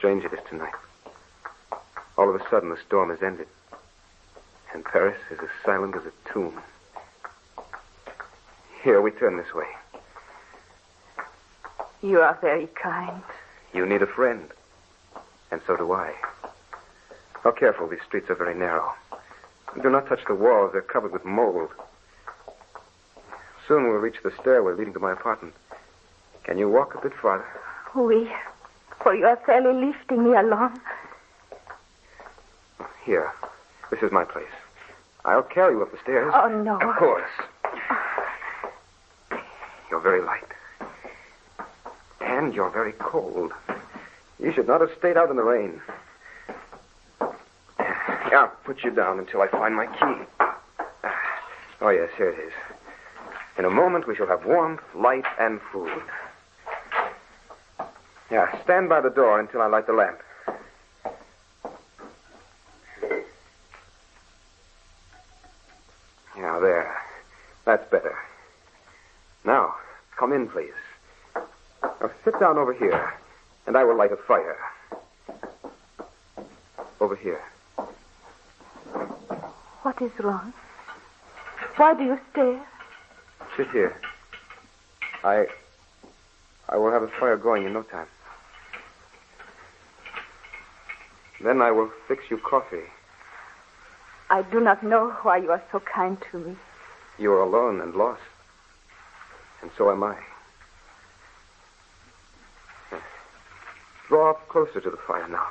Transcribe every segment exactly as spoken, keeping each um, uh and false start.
strange it is tonight. All of a sudden, the storm has ended. And Paris is as silent as a tomb. Here, we turn this way. You are very kind. You need a friend. And so do I. Oh, careful. These streets are very narrow. Do not touch the walls. They're covered with mold. Soon we'll reach the stairway leading to my apartment. Can you walk a bit farther? Oui, for you are fairly lifting me along. Here. This is my place. I'll carry you up the stairs. Oh, no. Of course. You're very light. And you're very cold. You should not have stayed out in the rain. I'll put you down until I find my key. Oh, yes, here it is. In a moment, we shall have warmth, light, and food. Yeah, stand by the door until I light the lamp. Now, there. That's better. Now, come in, please. Now, sit down over here, and I will light a fire. Over here. What is wrong? Why do you stare? Sit here. I... I will have a fire going in no time. Then I will fix you coffee. I do not know why you are so kind to me. You are alone and lost. And so am I. Draw up closer to the fire now.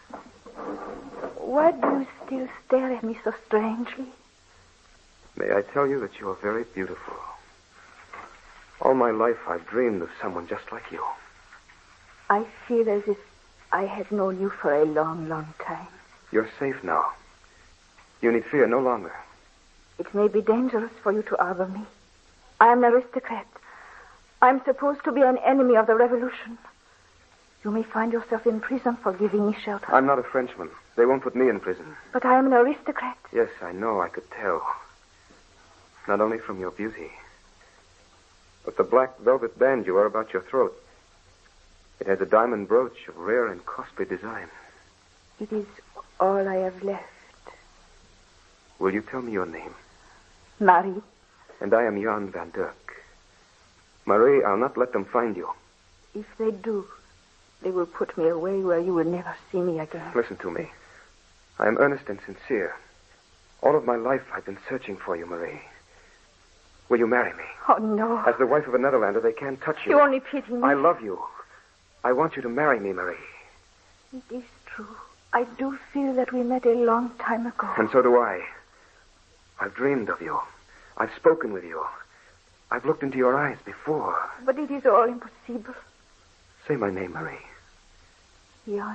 Why do you still stare at me so strangely? May I tell you that you are very beautiful. All my life I've dreamed of someone just like you. I feel as if I had known you for a long, long time. You're safe now. You need fear no longer. It may be dangerous for you to arbor me. I am an aristocrat. I'm supposed to be an enemy of the revolution. You may find yourself in prison for giving me shelter. I'm not a Frenchman. They won't put me in prison. But I am an aristocrat. Yes, I know. I could tell. Not only from your beauty, but the black velvet band you wear about your throat. It has a diamond brooch of rare and costly design. It is all I have left. Will you tell me your name? Marie. And I am Jan van Dirk. Marie, I'll not let them find you. If they do, they will put me away where you will never see me again. Listen to me. I am earnest and sincere. All of my life I've been searching for you, Marie. Will you marry me? Oh, no. As the wife of a Netherlander, they can't touch you. You only pity me. I love you. I want you to marry me, Marie. It is true. I do feel that we met a long time ago. And so do I. I've dreamed of you. I've spoken with you. I've looked into your eyes before. But it is all impossible. Say my name, Marie. Jan.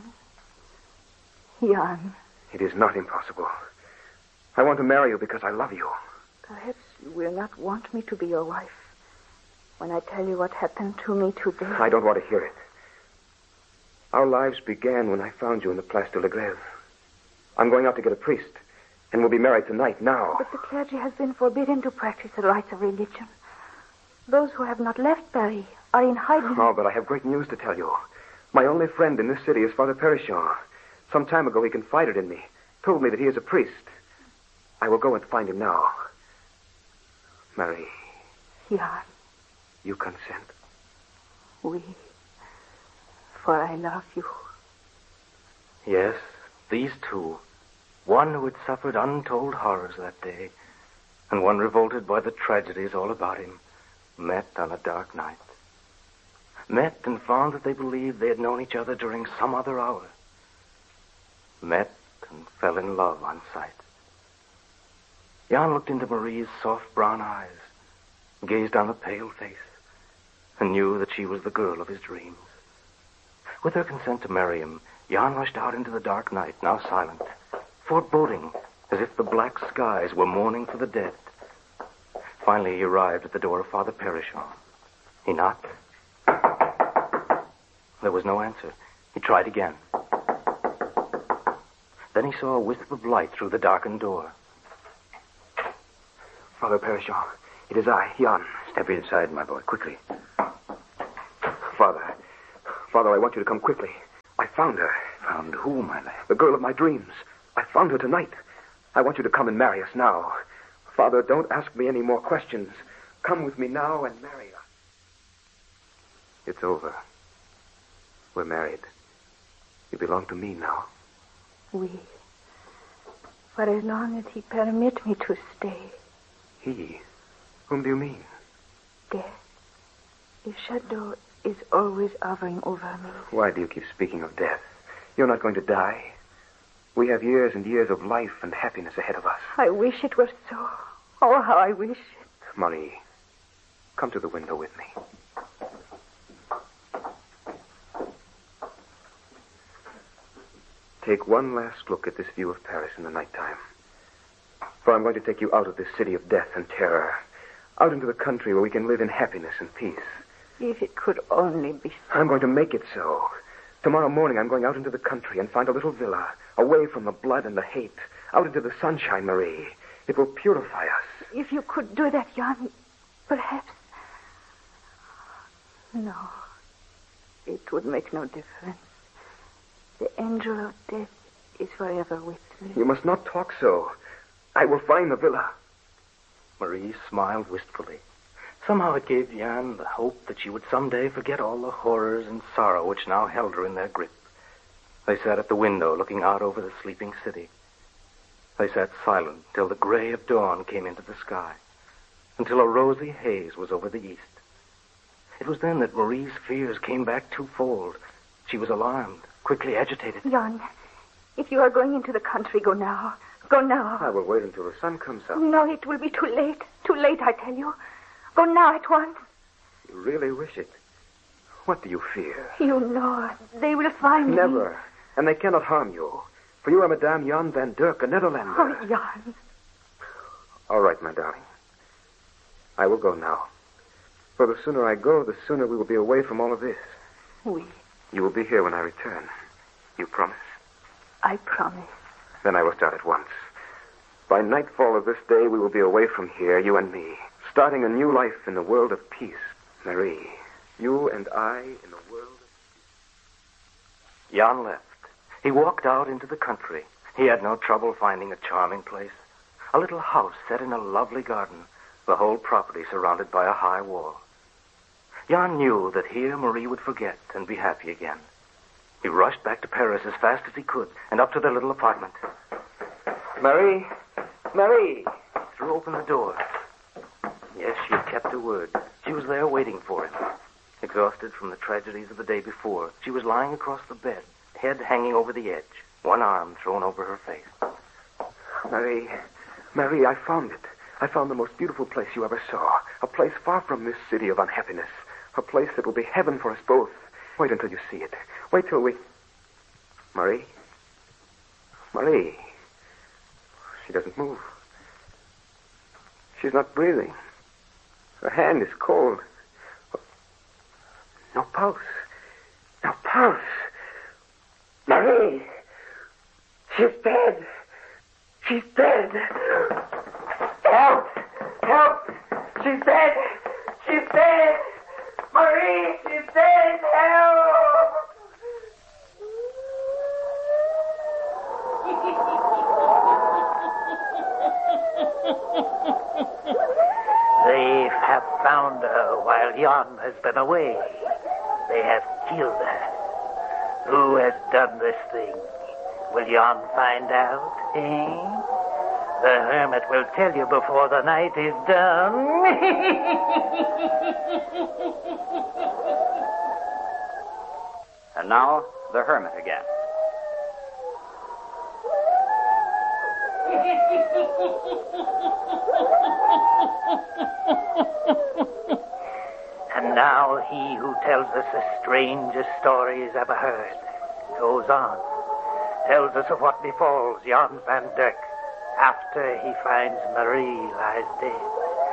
Jan. It is not impossible. I want to marry you because I love you. Perhaps you will not want me to be your wife when I tell you what happened to me today. I don't want to hear it. Our lives began when I found you in the Place de la Grève. I'm going out to get a priest, and we'll be married tonight, now. But the clergy has been forbidden to practice the rites of religion. Those who have not left Paris are in hiding. Oh, but I have great news to tell you. My only friend in this city is Father Perichon. Some time ago he confided in me, told me that he is a priest. I will go and find him now. Marie. Jan. You consent? Oui. For I love you. Yes, these two. One who had suffered untold horrors that day, and one revolted by the tragedies all about him, met on a dark night. Met and found that they believed they had known each other during some other hour. Met and fell in love on sight. Jan looked into Marie's soft brown eyes, gazed on the pale face, and knew that she was the girl of his dreams. With her consent to marry him, Jan rushed out into the dark night, now silent, foreboding, as if the black skies were mourning for the dead. Finally, he arrived at the door of Father Perichon. He knocked. There was no answer. He tried again. Then he saw a wisp of light through the darkened door. Father Perichon, it is I, Jan. Step inside, my boy, quickly. Father, Father, I want you to come quickly. I found her. Found who, my lad? The girl of my dreams. I found her tonight. I want you to come and marry us now. Father, don't ask me any more questions. Come with me now and marry us. It's over. We're married. You belong to me now. We. For as long as he permit me to stay. He? Whom do you mean? Death. His shadow is always hovering over me. Why do you keep speaking of death? You're not going to die. We have years and years of life and happiness ahead of us. I wish it were so. Oh, how I wish it. Marie, come to the window with me. Take one last look at this view of Paris in the nighttime. For I'm going to take you out of this city of death and terror, out into the country where we can live in happiness and peace. If it could only be so. I'm going to make it so. Tomorrow morning I'm going out into the country and find a little villa, away from the blood and the hate, out into the sunshine, Marie. It will purify us. If you could do that, Jan, perhaps. No. It would make no difference. The angel of death is forever with me. You must not talk so. I will find the villa. Marie smiled wistfully. Somehow it gave Jan the hope that she would someday forget all the horrors and sorrow which now held her in their grip. They sat at the window looking out over the sleeping city. They sat silent till the gray of dawn came into the sky, until a rosy haze was over the east. It was then that Marie's fears came back twofold. She was alarmed, quickly agitated. Jan, if you are going into the country, go now. Go now. I will wait until the sun comes up. No, it will be too late. Too late, I tell you. Go now at once. You really wish it? What do you fear? You know, they will find me. Never. And they cannot harm you. For you are Madame Jan van Dirk, a Netherlander. Oh, Jan. All right, my darling. I will go now. For the sooner I go, the sooner we will be away from all of this. We. You will be here when I return. You promise? I promise. Then I will start at once. By nightfall of this day, we will be away from here, you and me, starting a new life in the world of peace. Marie, you and I in the world of peace. Jan left. He walked out into the country. He had no trouble finding a charming place. A little house set in a lovely garden, the whole property surrounded by a high wall. Jan knew that here Marie would forget and be happy again. He rushed back to Paris as fast as he could and up to their little apartment. Marie! Marie! He threw open the door. Yes, she had kept her word. She was there waiting for him. Exhausted from the tragedies of the day before, she was lying across the bed, head hanging over the edge, one arm thrown over her face. Marie, Marie, I found it. I found the most beautiful place you ever saw. A place far from this city of unhappiness. A place that will be heaven for us both. Wait until you see it. Wait till we... Marie? Marie. She doesn't move. She's not breathing. Her hand is cold. No pulse. No pulse. Marie! She's dead. She's dead. Help! Help! She's dead. She's dead. Marie, she's dead. Help! They have found her while Jan has been away. They have killed her. Who has done this thing? Will Jan find out, eh? The hermit will tell you before the night is done. And now, the hermit again. And now he who tells us the strangest stories ever heard goes on, tells us of what befalls Jan van Dirk after he finds Marie lies dead.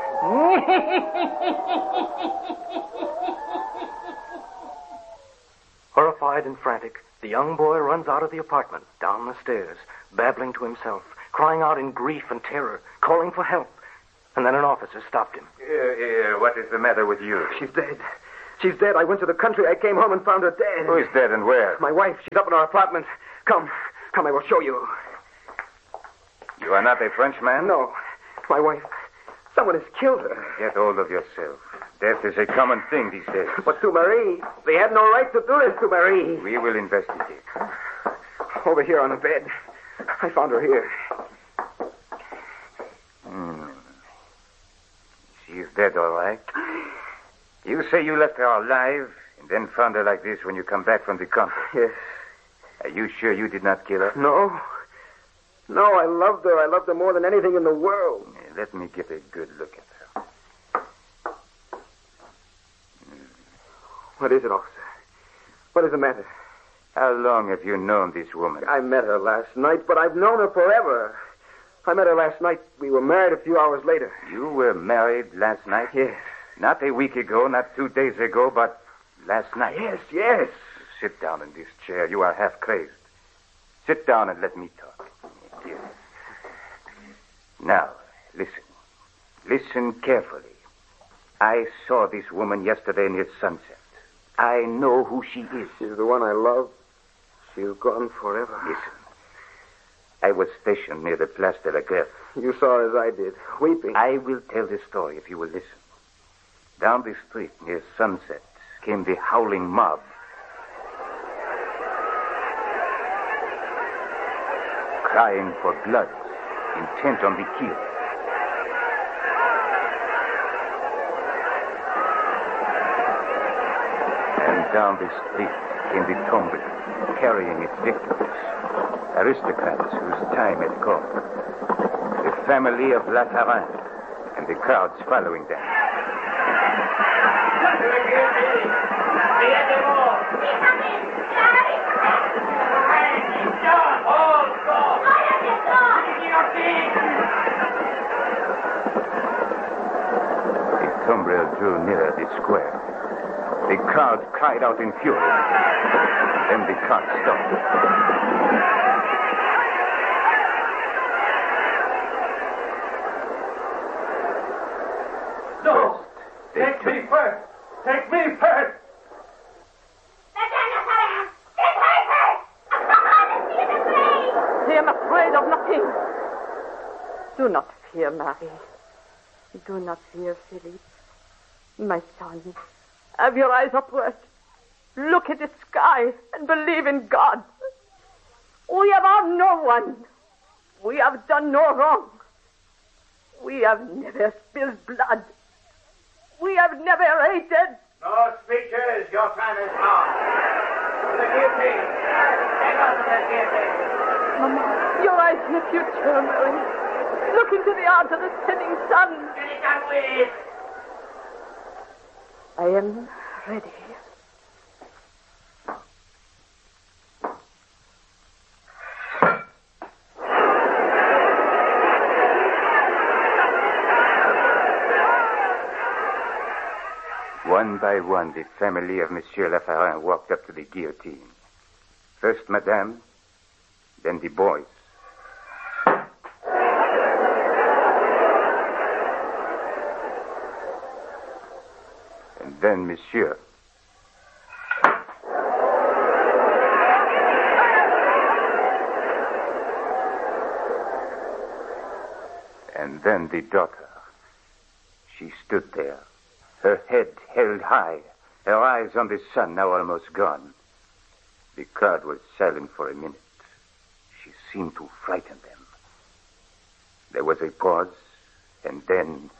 Horrified and frantic, the young boy runs out of the apartment, down the stairs, babbling to himself, crying out in grief and terror, calling for help. And then an officer stopped him. Here, here, what is the matter with you? She's dead. She's dead. I went to the country. I came home and found her dead. Who is dead and where? My wife. She's up in our apartment. Come. Come, I will show you. You are not a Frenchman? No. My wife. Someone has killed her. Get hold of yourself. Death is a common thing these days. But to Marie. They had no right to do this to Marie. We will investigate. Over here on the bed. I found her here. Hmm. She is dead, all right. You say you left her alive and then found her like this when you come back from the country. Yes. Are you sure you did not kill her? No. No, I loved her. I loved her more than anything in the world. Let me get a good look at her. What is it, officer? What is the matter? How long have you known this woman? I met her last night, but I've known her forever. I met her last night. We were married a few hours later. You were married last night? Yes. Not a week ago, not two days ago, but last night. Yes, yes. Sit down in this chair. You are half crazed. Sit down and let me talk. Yes. Now, listen. Listen carefully. I saw this woman yesterday near sunset. I know who she is. She's the one I love. She's gone forever. Listen. I was stationed near the Place de la Greffe. You saw her as I did, weeping. I will tell the story if you will listen. Down the street near sunset came the howling mob. Crying for blood, intent on the kill. And down the street came the tombe, carrying its victims. Aristocrats whose time had come. The family of Lafarin and the crowds following them. The tumbril drew nearer the square. The crowd cried out in fury. Then the cart stopped. No! Take me first! Take me first! I am afraid of nothing. Do not fear, Marie. Do not fear, Philippe. My son, have your eyes upward. Look at the sky and believe in God. We have harmed no one. We have done no wrong. We have never spilled blood. We have never hated. No speeches. Your time is gone. To the guillotine. Take us to the guillotine. Mama, your eyes in the future, Mary. Look into the eyes of the setting sun. Get it done with. I am ready. One by one, the family of Monsieur Lafarin walked up to the guillotine. First Madame, then the boys. And then Monsieur. And then the daughter. She stood there. Her head held high, her eyes on the sun, now almost gone. The crowd was silent for a minute. She seemed to frighten them. There was a pause, and then...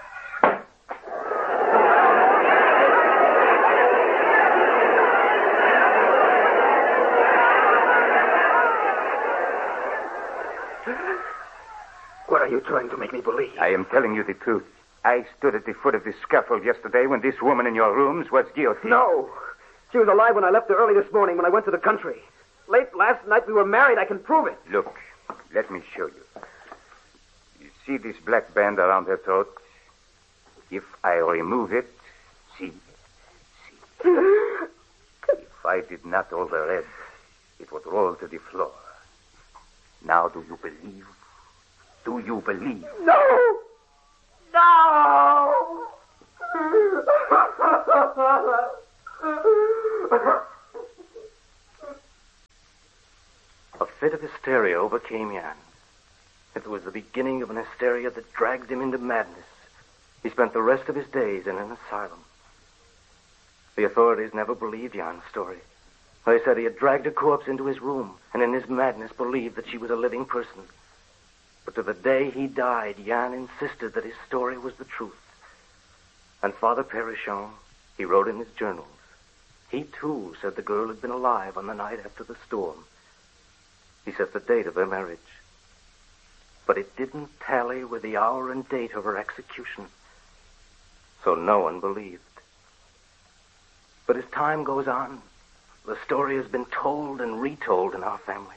What are you trying to make me believe? I am telling you the truth. I stood at the foot of the scaffold yesterday when this woman in your rooms was guillotined. No. She was alive when I left her early this morning when I went to the country. Late last night we were married. I can prove it. Look, let me show you. You see this black band around her throat? If I remove it, see, see. If I did not hold her head, it would roll to the floor. Now do you believe? Do you believe? No! No! A fit of hysteria overcame Jan. It was the beginning of an hysteria that dragged him into madness. He spent the rest of his days in an asylum. The authorities never believed Jan's story. They said he had dragged a corpse into his room and in his madness believed that she was a living person. But to the day he died, Jan insisted that his story was the truth. And Father Perichon, he wrote in his journals, he too said the girl had been alive on the night after the storm. He set the date of their marriage. But it didn't tally with the hour and date of her execution. So no one believed. But as time goes on, the story has been told and retold in our family.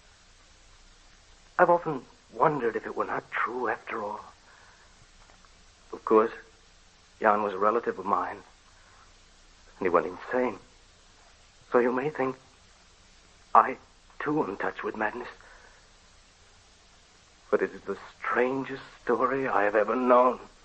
I've often wondered if it were not true after all. Of course, Jan was a relative of mine, and he went insane. So you may think I, too, am touched with madness. But it is the strangest story I have ever known.